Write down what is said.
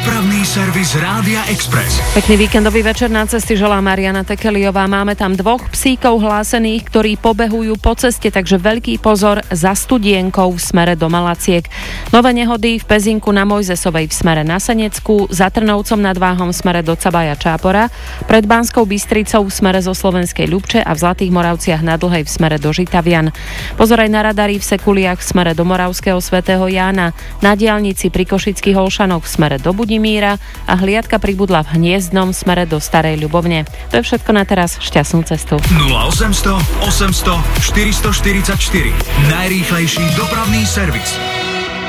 Dopravný servis Rádia Express. Pekný víkendový večer na cesty želá Mariana Tekeliová. Máme tam 2 psíkov hlásených, ktorí pobehujú po ceste, takže veľký pozor za Studienkou v smere do Malaciek. Nové nehody v Pezinku na Mojzesovej v smere na Senecku, za Trnovcom nad Váhom v smere do Cabaja Čápora, pred Banskou Bystricou v smere zo Slovenskej Ľubče a v Zlatých Moravciach na Dlhej v smere do Žitavian. Pozor aj na radary v Sekuliach v smere do Moravského svätého Jána, na diaľnici pri Košických Olšanoch v smere do Budimíra a hliadka pribudla v Hniezdnom v smere do Starej Ľubovne. To je všetko na teraz, šťastnú cestu. 0800 800 444. Najrýchlejší dopravný servis.